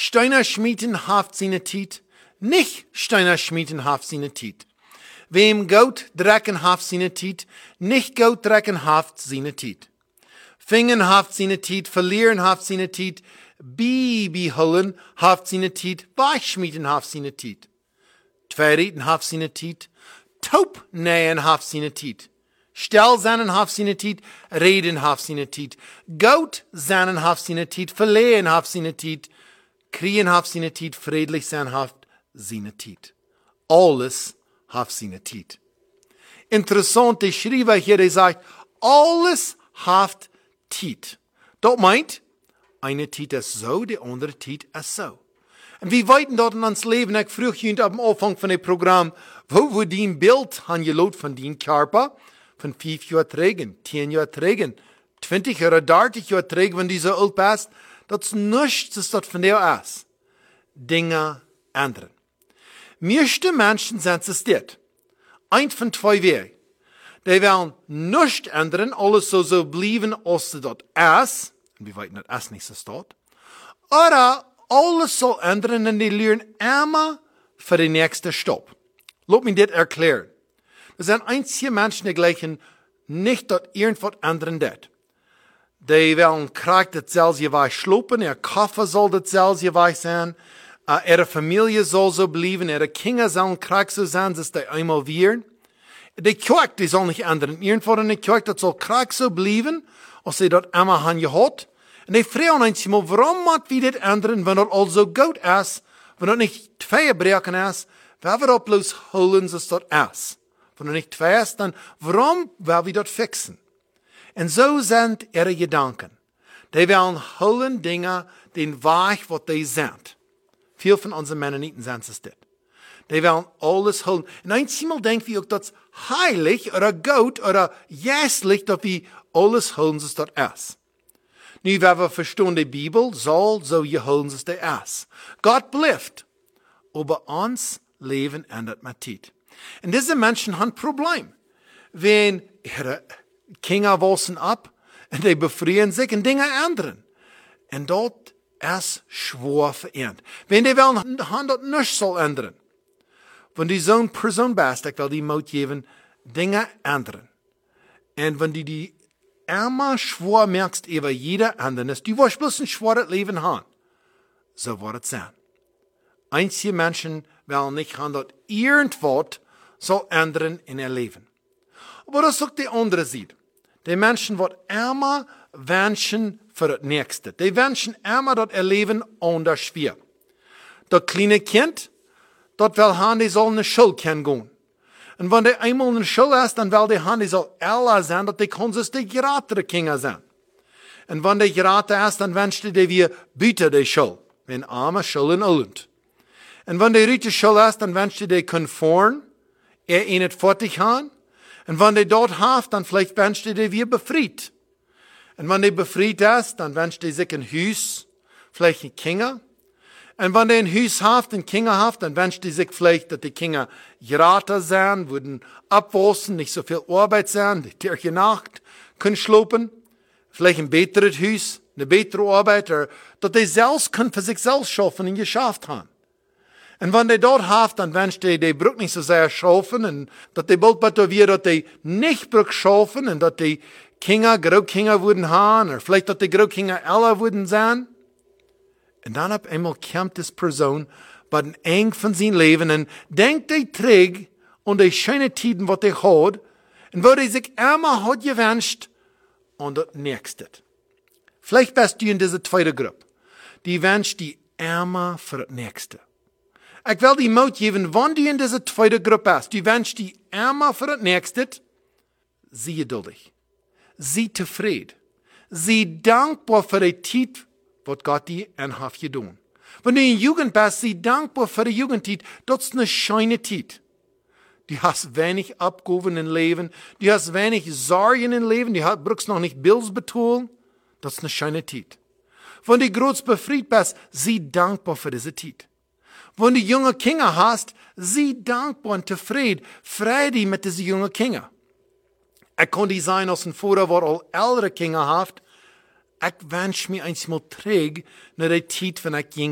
Steiner schmieden haft seine Tiet, nicht Steiner schmieden haft seine Tiet. Wem Gout drecken haft seine Tiet, nicht Gout drecken haft seine Tiet. Fingen haft seine Tiet, verlieren haft seine Tiet, Bibi hullen haft seine Tiet, Weichschmieden haft seine Tiet. Tweerieten haft seine Tiet, Taub nähen haft seine Tiet. Stel seinen haft seine Tiet, reden haft seine Tiet. Gout seinen haft seine Tiet, verlehen haft seine Tiet. Kriegen haft seine Tiet, friedlich sein haft seine Tiet. Alles haft seine Tiet. Interessant, der Schreiber hier, der sagt, alles haft Tiet. Das meint, eine Tiet ist so, die andere Tiet ist so. Und wie weiten dort in ons Leben, ich früh am Anfang von dem Programm, wo wir die Bild haben gelot von den Körper, von 5 Jahren trägen, 10 Jahren trägen, 20 oder 30 Jahren trägen, wenn die so alt bist, das ist nichts, das dort von der ist. Dinge ändern. Meeste Menschen sind es dit. Ein von zwei Wegen. Die wollen nichts ändern, alles so bleiben, als sie dort ist. Und wir wissen, das ist nicht so dort. Oder alles soll ändern und die lernen immer für den nächsten Stopp. Lass mich das erklären. Es sind einzige Menschen, die gleichen nicht dort irgendwas ändern det. Die wollen Krieg dasselbe geweih schlupen, ihr Koffer soll dasselbe geweih sein, ihre Familie soll so bleiben, ihre Kinder sollen Krieg so sein, dass die einmal werden. Die Kirche, die soll nicht ändern. Irgendwo in der Kirche, das soll Krieg so bleiben, als sie dort immer haben gehört. Und die fragen uns mal, warum muss wir das ändern, wenn das all so gut ist, wenn das nicht zwei Brechen ist, weil wir das bloß holen, dass das ist. Wenn das nicht zwei ist, dann warum wollen wir das fixen? Und so sind ihre Gedanken. Die wollen holen Dinge, den Weg, was die sind. Viele von unseren Mennoniten sind es das. Die wollen alles holen. Und einmal denken wir auch, dass heilig oder gut oder jässlich, dass wir alles holen, was das ist. Nu, wenn wir verstehen, die Bibel soll so geholen, was das ist. Gott bleibt. Aber uns Leben ändert mit Zeit. Und diese Menschen haben ein Problem. Wenn ihre Kinder wachsen ab und die befreien sich und Dinge ändern. Und dort ist schwer verändert. Wenn die wollen, haben das nichts soll ändern. Wenn die so eine Person bist, ich will die Mut geben, Dinge ändern. Und wenn die immer schwer merkst über jeder Ändernis, du wirst bloß ein schweres Leben haben. So wird es sein. Einzige Menschen wollen nicht haben, dass irgendwas soll ändern in ihr Leben. Aber das ist auch die andere Seite. Die Menschen, die immer wünschen für das Nächste. Die wünschen immer, dass ihr Leben anders schwer. Das kleine Kind, das will haben, die soll in die Schule gehen. Und wenn die einmal in der Schule ist, dann will die haben, die soll älter sein, dass die können die geratere Kinder sein. Und wenn die gerater ist, dann wünscht die wir bitte die Schule. Wenn arme Schule in Irland. Und wenn die Rite Schule ist, dann wünscht die konform, nicht fertig haben. Und wenn die dort haft, dann vielleicht wünscht die wir befreit. Und wenn die befreit ist, dann wünscht die sich ein Haus, vielleicht ein Kinder. Und wenn die ein Haus haft, ein Kinder haft, dann wünscht die sich vielleicht, dass die Kinder gerater sein, würden abwaschen, nicht so viel Arbeit sein, die Tag Nacht können schlupen. Vielleicht ein besseres Haus, eine bessere Arbeit, oder dass die selbst können für sich selbst schaffen und geschafft haben. Und wenn die dort haft, dann wünscht die Brück nicht so sehr schaffen, und dass die bald bitte wir, dass die nicht Brück schaffen, und dass die Kinder, Großkinder würden haben, oder vielleicht, dass die Großkinder älter würden sein. Und dann auf einmal kommt diese Person bei den Eng von seinem Leben und denkt die träg und die schönen Tiden, was die hat, und wo die sich immer hat gewünscht, und das Nächste. Vielleicht bist du in dieser zweiten Gruppe. Die wünscht die immer für das Nächste. Ich will die Mut geben, wenn du in dieser zweiten Gruppe bist, du wünschst die immer für das Nächste, sei geduldig. Sei zufrieden. Sei dankbar für die Zeit, was Gott dir hat getan. Wenn du in Jugend bist, sei dankbar für die Jugendzeit. Das ist eine schöne Zeit. Du hast wenig Abgaben im Leben. Du hast wenig Sorgen im Leben. Du brauchst noch nicht Bills bezahlen. Das ist eine schöne Zeit. Wenn du groß befreit bist, sei dankbar für diese Zeit. Wenn du junge Kinder hast, sei dankbar und zufrieden. Freude mit diesen jungen Kindern. Ich kann die sein als ein Vater, der all ältere Kinder hat. Ich wünsche mir einmal träg nach der Zeit, wenn ich